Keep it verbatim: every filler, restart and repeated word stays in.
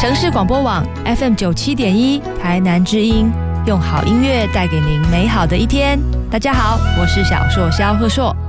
城市广播网 F M 九七点一台南之音，用好音乐带给您美好的一天。大家好，我是小硕萧贺硕。